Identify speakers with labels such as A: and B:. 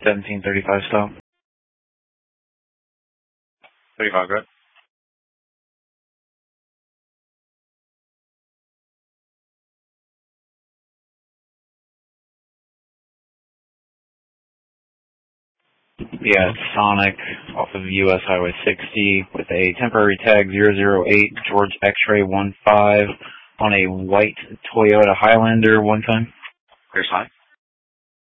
A: 1735 style. 35, good. Yeah, it's Sonic off of US Highway 60 with a temporary tag 008 George X-Ray 15 on a white Toyota Highlander one time.
B: Clear sign.